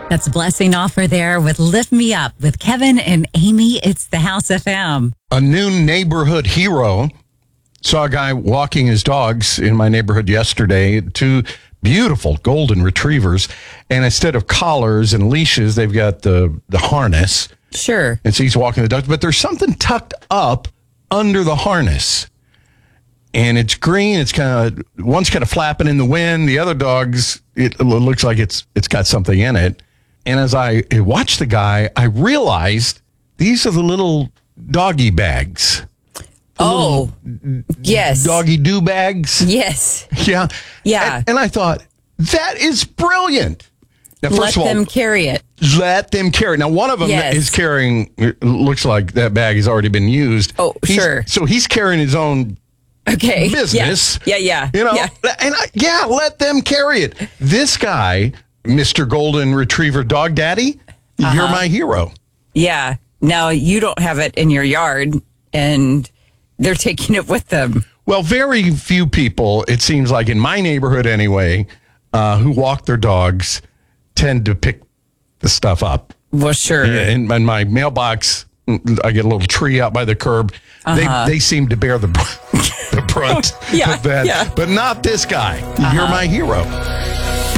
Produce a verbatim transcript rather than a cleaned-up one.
That's Blessing Offer there with Lift Me Up with Kevin and Amy. It's the House F M. A new neighborhood hero. Saw a guy walking his dogs in my neighborhood yesterday. Two beautiful golden retrievers. And instead of collars and leashes, they've got the, the harness. Sure. And so he's walking the dogs. But there's something tucked up under the harness. And it's green. It's kind of, one's kind of flapping in the wind. The other dog's, it looks like it's it's got something in it. And as I watched the guy, I realized these are the little doggy bags. Oh, yes. Doggy do bags. Yes. Yeah. Yeah. And, and I thought, that is brilliant. Now, first Let of all, them carry it. Let them carry it. Now, one of them Yes. is carrying, it looks like that bag has already been used. Oh, He's- sure. So he's carrying his own Okay. business. Yeah, yeah. yeah. You know, Yeah. and I, yeah, let them carry it. This guy, Mister Golden Retriever Dog Daddy, Uh-huh. you're my hero. Yeah. Now, you don't have it in your yard, and they're taking it with them. Well, very few people, it seems like in my neighborhood anyway, uh, who walk their dogs tend to pick the stuff up. Well, sure. Yeah, in, in my mailbox, I get a little tree out by the curb. Uh-huh. They they seem to bear the, the brunt Yeah, of that. yeah. But not this guy. You're my hero.